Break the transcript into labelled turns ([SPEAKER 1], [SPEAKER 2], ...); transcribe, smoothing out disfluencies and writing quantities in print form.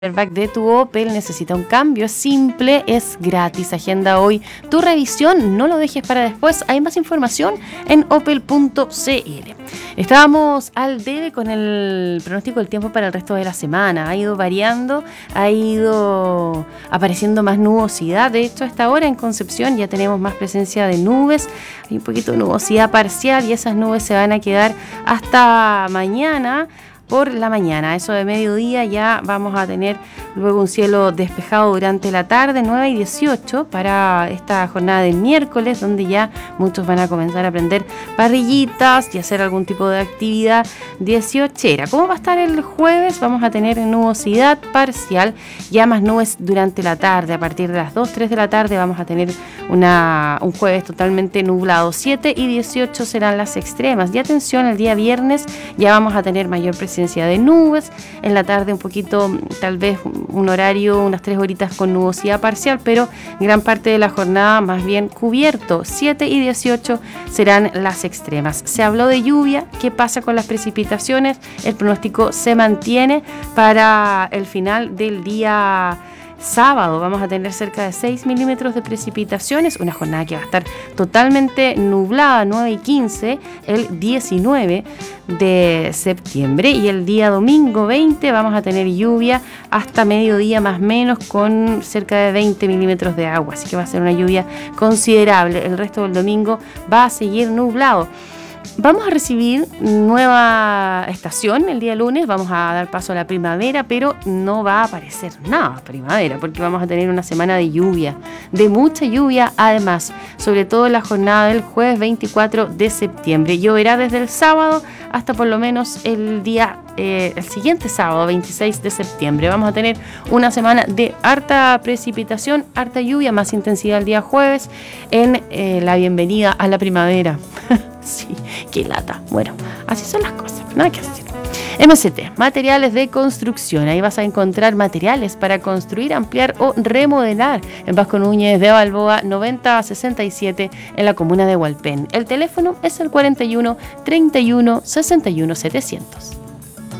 [SPEAKER 1] El back de tu Opel necesita un cambio, es simple, es gratis. Agenda hoy tu revisión, no lo dejes para después. Hay más información en opel.cl. Estábamos al debe con el pronóstico del tiempo para el resto de la semana. Ha ido variando, ha ido apareciendo más nubosidad. De hecho, a esta hora en Concepción ya tenemos más presencia de nubes. Hay un poquito de nubosidad parcial y esas nubes se van a quedar hasta mañana. Por la mañana, eso de mediodía, ya vamos a tener luego un cielo despejado durante la tarde, 9 y 18 para esta jornada de miércoles, donde ya muchos van a comenzar a prender parrillitas y hacer algún tipo de actividad 18era. ¿Cómo va a estar el jueves? Vamos a tener nubosidad parcial, ya más nubes durante la tarde. A partir de las 2, 3 de la tarde vamos a tener un jueves totalmente nublado. 7 y 18 serán las extremas. Y atención, el día viernes ya vamos a tener mayor presencia de nubes, en la tarde un poquito, tal vez un horario, unas 3 horitas con nubosidad parcial, pero gran parte de la jornada más bien cubierto. 7 y 18 serán las extremas. Se habló de lluvia, ¿qué pasa con las precipitaciones? El pronóstico se mantiene para el final del día sábado. Vamos a tener cerca de 6 milímetros de precipitaciones, una jornada que va a estar totalmente nublada, 9 y 15, el 19 de septiembre, y el día domingo 20 vamos a tener lluvia hasta mediodía más o menos, con cerca de 20 milímetros de agua, así que va a ser una lluvia considerable. El resto del domingo va a seguir nublado. Vamos a recibir nueva estación el día lunes, vamos a dar paso a la primavera, pero no va a aparecer nada primavera, porque vamos a tener una semana de lluvia, de mucha lluvia además, sobre todo en la jornada del jueves 24 de septiembre. Lloverá desde el sábado hasta por lo menos el siguiente sábado, 26 de septiembre. Vamos a tener una semana de harta precipitación, harta lluvia, más intensidad el día jueves, en la bienvenida a la primavera. Sí, qué lata. Bueno, así son las cosas, nada que hacer. MCT, materiales de construcción. Ahí vas a encontrar materiales para construir, ampliar o remodelar. En Vasco Núñez de Balboa, 9067, en la comuna de Hualpén. El teléfono es el 41 31 61 700.